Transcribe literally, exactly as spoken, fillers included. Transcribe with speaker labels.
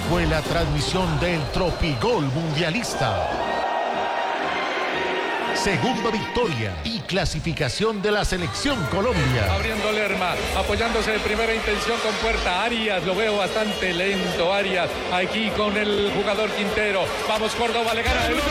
Speaker 1: fue la transmisión del Tropigol Mundialista. Segunda victoria y clasificación de la Selección Colombia.
Speaker 2: Abriendo Lerma, apoyándose de primera intención con Puerta. Arias, lo veo bastante lento, Arias, aquí con el jugador Quintero. Vamos, Córdoba, le gana el